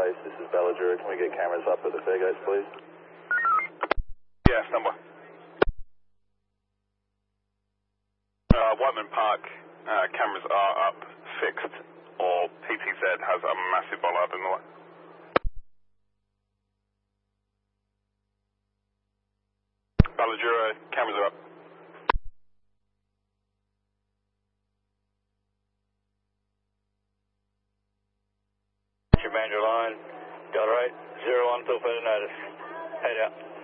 advice. This is Belladura. Can we get cameras up at the Fairgates, please? Yeah, standby. Whiteman Park, cameras are up, fixed, or PTZ has a massive bollard in the way. Belladura, cameras are up. Your manual line, got it right, 01 till further notice. Head out.